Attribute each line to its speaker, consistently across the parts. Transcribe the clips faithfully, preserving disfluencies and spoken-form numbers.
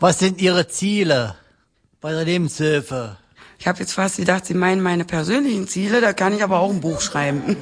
Speaker 1: Was sind Ihre Ziele bei der Lebenshilfe?
Speaker 2: Ich habe jetzt fast gedacht, Sie meinen meine persönlichen Ziele, da kann ich aber auch ein Buch schreiben.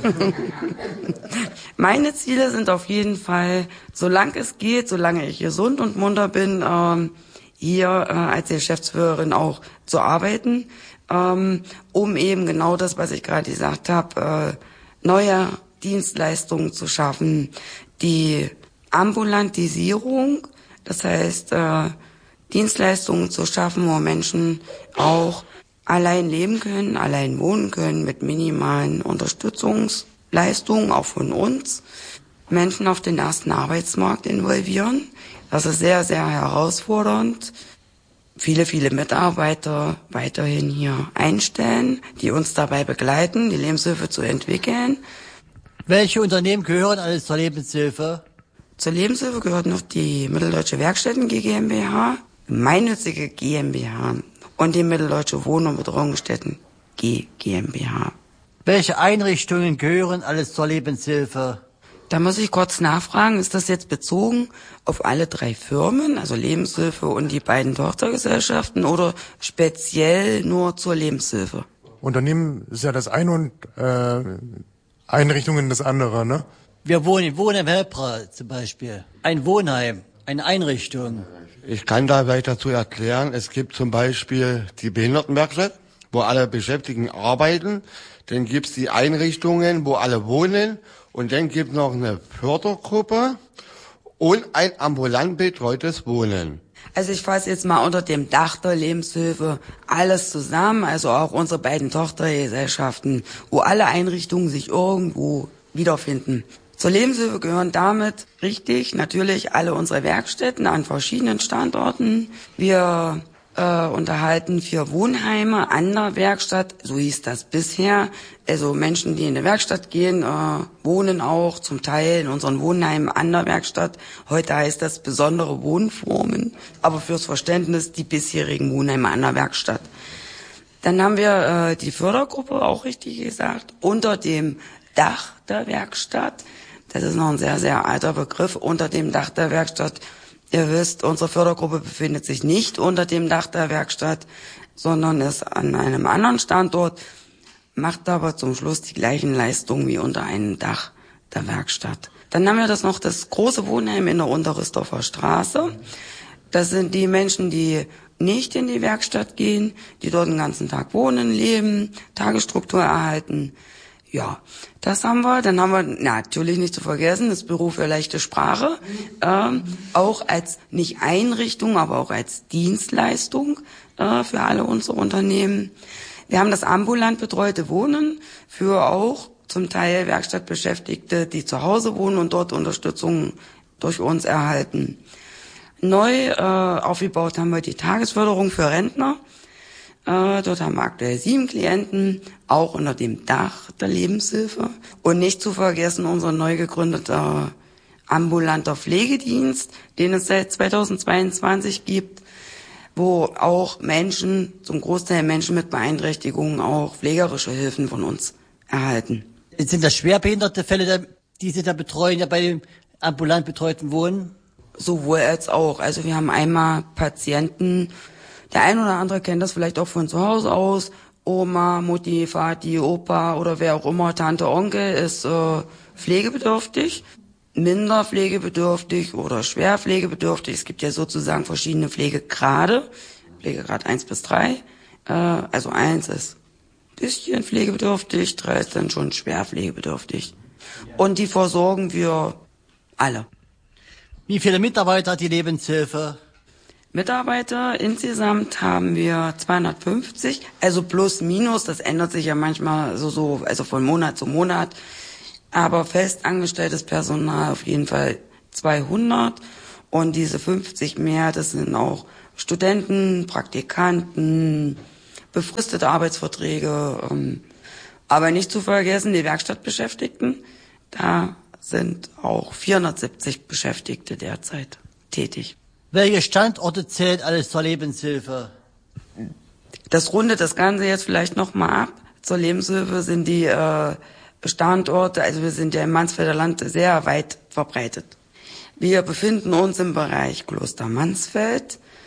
Speaker 2: Meine Ziele sind auf jeden Fall, solange es geht, solange ich gesund und munter bin, ähm, hier äh, als Geschäftsführerin auch zu arbeiten, ähm, um eben genau das, was ich gerade gesagt habe, äh, neue Dienstleistungen zu schaffen, die Ambulantisierung, das heißt äh, Dienstleistungen zu schaffen, wo Menschen auch allein leben können, allein wohnen können mit minimalen Unterstützungsleistungen, auch von uns. Menschen auf den ersten Arbeitsmarkt involvieren. Das ist sehr, sehr herausfordernd. Viele, viele Mitarbeiter weiterhin hier einstellen, die uns dabei begleiten, die Lebenshilfe zu entwickeln.
Speaker 1: Welche Unternehmen gehören alles zur Lebenshilfe?
Speaker 2: Zur Lebenshilfe gehört noch die Mitteldeutsche Werkstätten GmbH, gemeinnützige GmbH und die Mitteldeutsche Wohn- und Betreuungsstätten G GmbH.
Speaker 1: Welche Einrichtungen gehören alles zur Lebenshilfe?
Speaker 2: Da muss ich kurz nachfragen, ist das jetzt bezogen auf alle drei Firmen, also Lebenshilfe und die beiden Tochtergesellschaften, oder speziell nur zur Lebenshilfe?
Speaker 3: Unternehmen ist ja das eine und äh, Einrichtungen das andere, ne?
Speaker 1: Wir wohnen, wohnen im Helpra zum Beispiel. Ein Wohnheim, eine Einrichtung.
Speaker 4: Ich kann da gleich dazu erklären, es gibt zum Beispiel die Behindertenwerkstatt, wo alle Beschäftigten arbeiten. Dann gibt's die Einrichtungen, wo alle wohnen. Und dann gibt's noch eine Fördergruppe und ein ambulant betreutes Wohnen.
Speaker 2: Also ich fasse jetzt mal unter dem Dach der Lebenshilfe alles zusammen, also auch unsere beiden Tochtergesellschaften, wo alle Einrichtungen sich irgendwo wiederfinden. Zur Lebenshilfe gehören damit richtig natürlich alle unsere Werkstätten an verschiedenen Standorten. Wir äh, unterhalten vier Wohnheime an der Werkstatt, so hieß das bisher. Also Menschen, die in die Werkstatt gehen, äh, wohnen auch zum Teil in unseren Wohnheimen an der Werkstatt. Heute heißt das besondere Wohnformen, aber fürs Verständnis die bisherigen Wohnheime an der Werkstatt. Dann haben wir äh, die Fördergruppe, auch richtig gesagt, unter dem Dach der Werkstatt. Das ist noch ein sehr, sehr alter Begriff, unter dem Dach der Werkstatt. Ihr wisst, unsere Fördergruppe befindet sich nicht unter dem Dach der Werkstatt, sondern ist an einem anderen Standort, macht aber zum Schluss die gleichen Leistungen wie unter einem Dach der Werkstatt. Dann haben wir das noch, das große Wohnheim in der Unterrüstorfer Straße. Das sind die Menschen, die nicht in die Werkstatt gehen, die dort den ganzen Tag wohnen, leben, Tagesstruktur erhalten. Ja, das haben wir. Dann haben wir natürlich nicht zu vergessen das Büro für leichte Sprache, ähm, auch als nicht Einrichtung, aber auch als Dienstleistung äh, für alle unsere Unternehmen. Wir haben das ambulant betreute Wohnen für auch zum Teil Werkstattbeschäftigte, die zu Hause wohnen und dort Unterstützung durch uns erhalten. Neu äh, aufgebaut haben wir die Tagesförderung für Rentner. Äh, dort haben wir aktuell sieben Klienten, auch unter dem Dach der Lebenshilfe. Und nicht zu vergessen unser neu gegründeter ambulanter Pflegedienst, den es seit zweitausendzweiundzwanzig gibt, wo auch Menschen, zum Großteil Menschen mit Beeinträchtigungen, auch pflegerische Hilfen von uns erhalten.
Speaker 1: Sind das schwerbehinderte Fälle, die Sie da betreuen, ja bei dem ambulant betreuten Wohnen?
Speaker 2: Sowohl als auch. Also wir haben einmal Patienten, der ein oder andere kennt das vielleicht auch von zu Hause aus. Oma, Mutti, Vati, Opa oder wer auch immer, Tante, Onkel ist äh, pflegebedürftig, minder pflegebedürftig oder schwer pflegebedürftig. Es gibt ja sozusagen verschiedene Pflegegrade, Pflegegrad eins bis drei. Äh, also eins ist ein bisschen pflegebedürftig, drei ist dann schon schwer pflegebedürftig. Und die versorgen wir alle.
Speaker 1: Wie viele Mitarbeiter hat die Lebenshilfe?
Speaker 2: Mitarbeiter insgesamt haben wir zweihundertfünfzig, also plus minus, das ändert sich ja manchmal so, so, also von Monat zu Monat, aber fest angestelltes Personal auf jeden Fall zweihundert und diese fünfzig mehr, das sind auch Studenten, Praktikanten, befristete Arbeitsverträge, ähm, aber nicht zu vergessen die Werkstattbeschäftigten, da sind auch vierhundertsiebzig Beschäftigte derzeit tätig.
Speaker 1: Welche Standorte zählt alles zur Lebenshilfe?
Speaker 2: Das rundet das Ganze jetzt vielleicht nochmal ab. Zur Lebenshilfe sind die äh, Standorte, also wir sind ja im Mansfelder Land sehr weit verbreitet. Wir befinden uns im Bereich Kloster Mansfeld,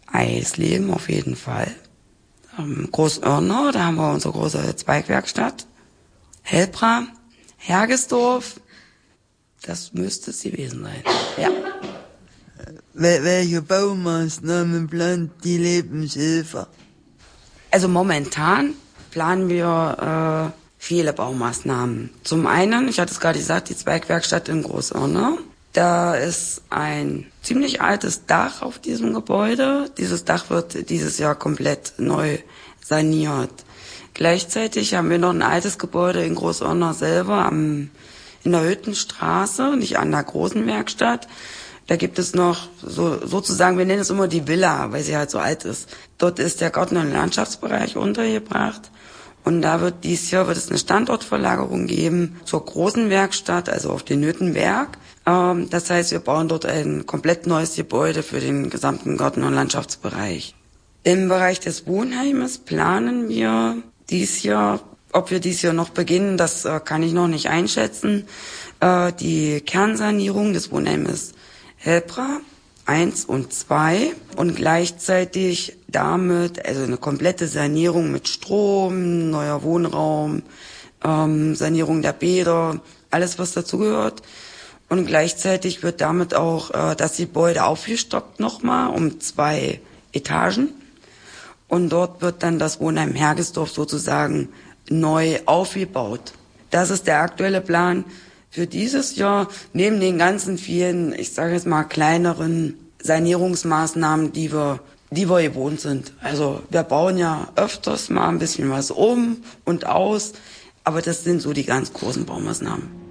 Speaker 2: Eisleben auf jeden Fall. Ähm, Großörnau, da haben wir unsere große Zweigwerkstatt. Helbra, Hergesdorf, das müsste es gewesen sein. Ja.
Speaker 5: Welche Baumaßnahmen plant die Lebenshilfe?
Speaker 2: Also momentan planen wir äh, viele Baumaßnahmen. Zum einen, ich hatte es gerade gesagt, die Zweigwerkstatt in Großörnau. Da ist ein ziemlich altes Dach auf diesem Gebäude. Dieses Dach wird dieses Jahr komplett neu saniert. Gleichzeitig haben wir noch ein altes Gebäude in Großörnau selber am, in der Hüttenstraße, nicht an der großen Werkstatt. Da gibt es noch so, sozusagen, wir nennen es immer die Villa, weil sie halt so alt ist. Dort ist der Garten- und Landschaftsbereich untergebracht. Und da wird dies Jahr wird es eine Standortverlagerung geben zur großen Werkstatt, also auf den Nöthenberg. Ähm, das heißt, wir bauen dort ein komplett neues Gebäude für den gesamten Garten- und Landschaftsbereich. Im Bereich des Wohnheimes planen wir dies Jahr, ob wir dies Jahr noch beginnen, das äh, kann ich noch nicht einschätzen, äh, die Kernsanierung des Wohnheimes Helbra eins und zwei und gleichzeitig damit, also eine komplette Sanierung mit Strom, neuer Wohnraum, ähm, Sanierung der Bäder, alles was dazugehört. Und gleichzeitig wird damit auch äh, das Gebäude aufgestockt nochmal um zwei Etagen. Und dort wird dann das Wohnheim Hergesdorf sozusagen neu aufgebaut. Das ist der aktuelle Plan für dieses Jahr, neben den ganzen vielen, ich sage jetzt mal, kleineren Sanierungsmaßnahmen, die wir, die wir gewohnt sind. Also wir bauen ja öfters mal ein bisschen was um und aus, aber das sind so die ganz großen Baumaßnahmen.